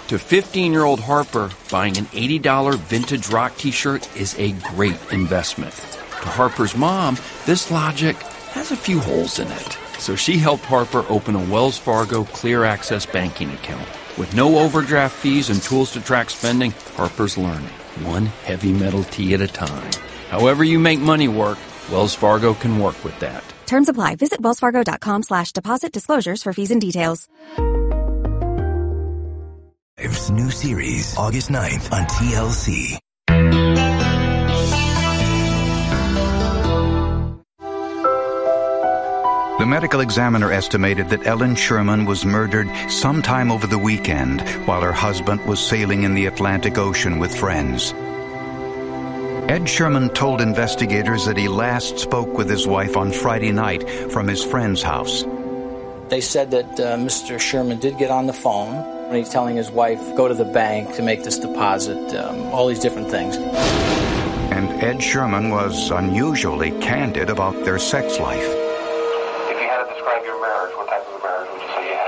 To 15-year-old Harper, buying an $80 vintage rock t-shirt is a great investment. To Harper's mom, this logic has a few holes in it. So she helped Harper open a Wells Fargo Clear Access banking account. With no overdraft fees and tools to track spending, Harper's learning, one heavy metal tea at a time. However you make money work, Wells Fargo can work with that. Terms apply. Visit wellsfargo.com/deposit disclosures for fees and details. New series, August 9th on TLC. The medical examiner estimated that Ellen Sherman was murdered sometime over the weekend while her husband was sailing in the Atlantic Ocean with friends. Ed Sherman told investigators that he last spoke with his wife on Friday night from his friend's house. They said that Mr. Sherman did get on the phone when he's telling his wife, go to the bank to make this deposit, all these different things. And Ed Sherman was unusually candid about their sex life. If you had to describe your marriage, what type of a marriage would you say you had?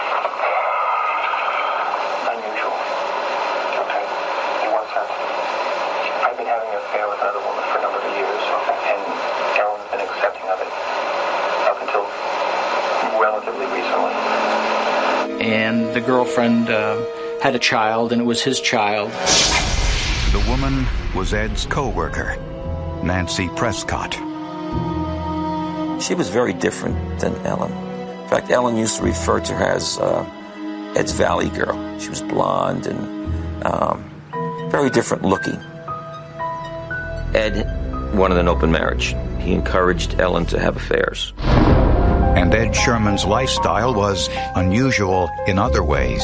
Unusual. Okay. In what sense? I've been having an affair with another woman for a number of years, and Ellen's been accepting of it up until relatively recently. And the girlfriend had a child, and it was his child. The woman was Ed's co-worker, Nancy Prescott. She was very different than Ellen. In fact, Ellen used to refer to her as Ed's Valley girl. She was blonde and very different looking. Ed wanted an open marriage. He encouraged Ellen to have affairs. And Ed Sherman's lifestyle was unusual in other ways.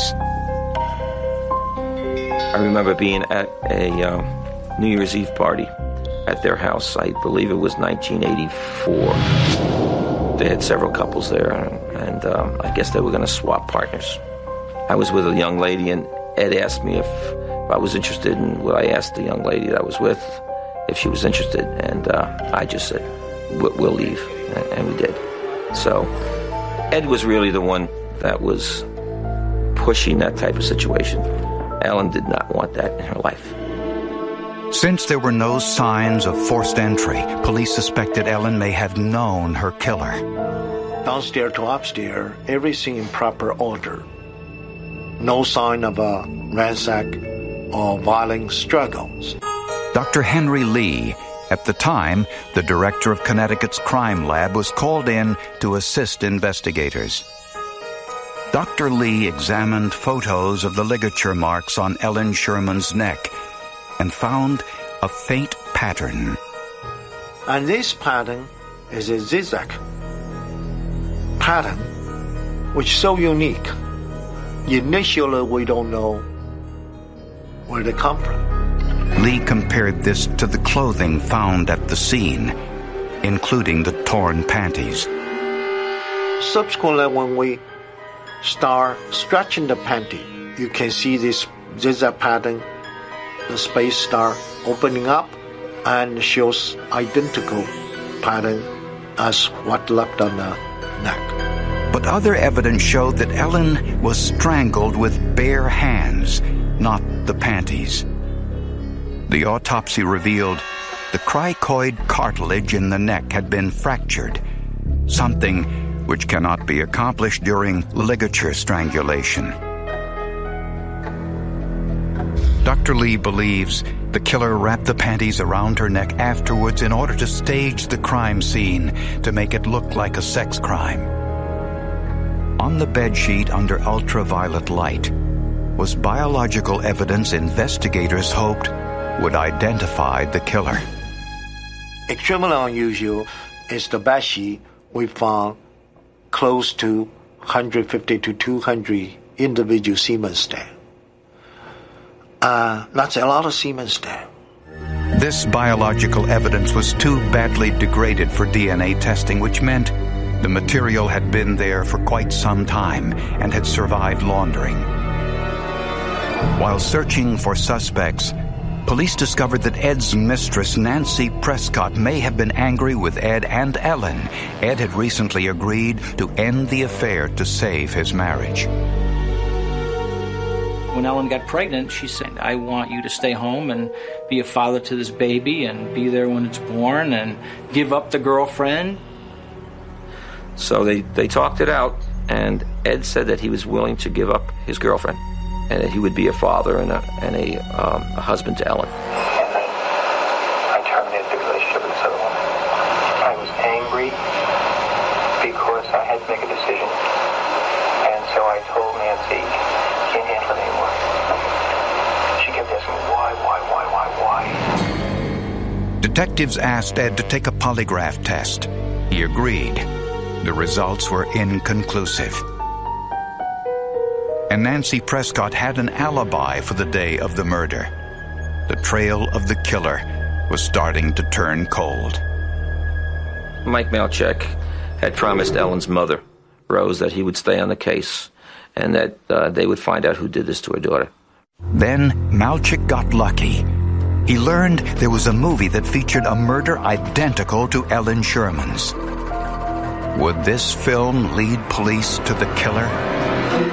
I remember being at a New Year's Eve party at their house. I believe it was 1984. They had several couples there, and I guess they were going to swap partners. I was with a young lady, and Ed asked me if I was interested in what I asked the young lady that I was with, if she was interested, and I just said, we'll leave, and we did. So Ed was really the one that was pushing that type of situation. Ellen did not want that in her life. Since there were no signs of forced entry, police suspected Ellen may have known her killer. Downstairs to upstairs, everything in proper order. No sign of a ransack or violent struggles. Dr. Henry Lee, at the time the director of Connecticut's crime lab, was called in to assist investigators. Dr. Lee examined photos of the ligature marks on Ellen Sherman's neck and found a faint pattern. And this pattern is a zigzag pattern, which is so unique. Initially, we don't know where they come from. Lee compared this to the clothing found at the scene, including the torn panties. Subsequently, when we start stretching the panty, you can see this zigzag pattern. The space start opening up and shows identical pattern as what left on the neck. But other evidence showed that Ellen was strangled with bare hands, not the panties. The autopsy revealed the cricoid cartilage in the neck had been fractured, something which cannot be accomplished during ligature strangulation. Dr. Lee believes the killer wrapped the panties around her neck afterwards in order to stage the crime scene to make it look like a sex crime. On the bedsheet under ultraviolet light was biological evidence investigators hoped would identify the killer. Extremely unusual is the bedsheet we found close to 150 to 200 individual semen stain. That's a lot of semen stain. This biological evidence was too badly degraded for DNA testing, which meant the material had been there for quite some time and had survived laundering. While searching for suspects, police discovered that Ed's mistress, Nancy Prescott, may have been angry with Ed and Ellen. Ed had recently agreed to end the affair to save his marriage. When Ellen got pregnant, she said, I want you to stay home and be a father to this baby and be there when it's born and give up the girlfriend. So they talked it out, and Ed said that he was willing to give up his girlfriend and that he would be a father and a husband to Ellen. And then I terminated the relationship with this other woman. I was angry because I had to make a decision. And so I told Nancy, can't handle it anymore. She kept asking, why? Detectives asked Ed to take a polygraph test. He agreed. The results were inconclusive. And Nancy Prescott had an alibi for the day of the murder. The trail of the killer was starting to turn cold. Mike Malchek had promised Ellen's mother, Rose, that he would stay on the case and that they would find out who did this to her daughter. Then Malchek got lucky. He learned there was a movie that featured a murder identical to Ellen Sherman's. Would this film lead police to the killer?